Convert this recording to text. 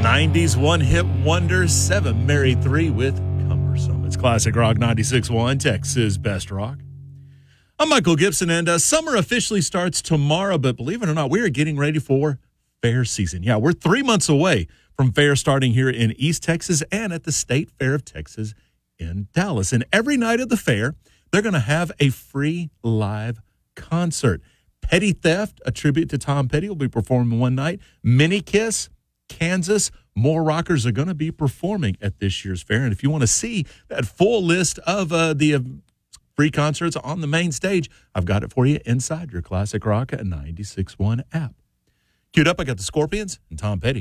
90s one-hit wonder, 7 Married 3 with Cumbersome. It's Classic Rock 96.1, Texas Best Rock. I'm Michael Gibson, and summer officially starts tomorrow, but believe it or not, we are getting ready for fair season. Yeah, we're 3 months away from fair starting here in East Texas and at the State Fair of Texas in Dallas. And every night of the fair, they're going to have a free live concert. Petty Theft, a tribute to Tom Petty, will be performing one night. Mini Kiss, Kansas, more rockers are going to be performing at this year's fair. And if you want to see that full list of the free concerts on the main stage, I've got it for you inside your Classic Rock 96.1 app. Queued up, I got the Scorpions and Tom Petty.